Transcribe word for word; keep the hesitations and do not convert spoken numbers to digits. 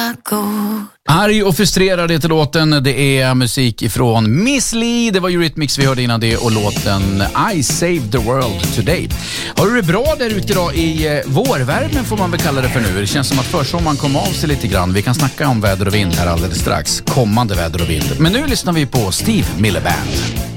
Arg och frustrerad heter låten. Det är musik ifrån Miss Li. Det var Eurythmics vi hörde innan det och låten I Saved the World Today. Har du det bra där ute idag i vårvärmen får man väl kalla det för nu. Det känns som att försommaren kom av sig lite grann. Vi kan snacka om väder och vind här alldeles strax. Kommande väder och vind. Men nu lyssnar vi på Steve Miller Band.